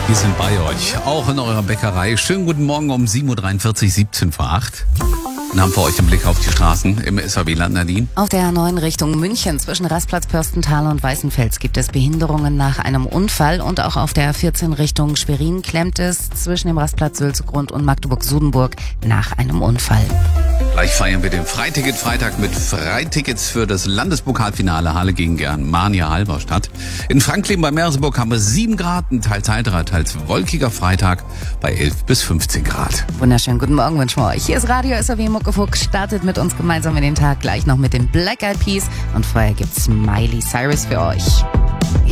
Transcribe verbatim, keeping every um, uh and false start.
Wir sind bei euch, auch in eurer Bäckerei. Schönen guten Morgen um sieben Uhr dreiundvierzig, siebzehn vor acht. Und haben für euch den Blick auf die Straßen im S H W-Land, Nadine. Auf der A neun Richtung München zwischen Rastplatz Pörstental und Weißenfels gibt es Behinderungen nach einem Unfall. Und auch auf der A vierzehn Richtung Schwerin klemmt es zwischen dem Rastplatz Sülzegrund und Magdeburg-Sudenburg nach einem Unfall. Gleich feiern wir den Freiticket-Freitag mit Freitickets für das Landespokalfinale Halle gegen Germania Halberstadt. In Franklin bei Merseburg haben wir sieben Grad, ein teils heiterer, teils wolkiger Freitag bei elf bis fünfzehn Grad. Wunderschönen guten Morgen wünschen wir euch. Hier ist Radio S R W Muckefuck. Startet mit uns gemeinsam in den Tag, gleich noch mit den Black Eyed Peas. Und vorher gibt's Miley Cyrus für euch.